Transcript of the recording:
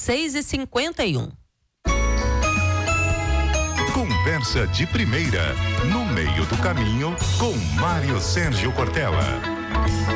6h51. Conversa de primeira, no meio do caminho, com Mário Sérgio Cortella.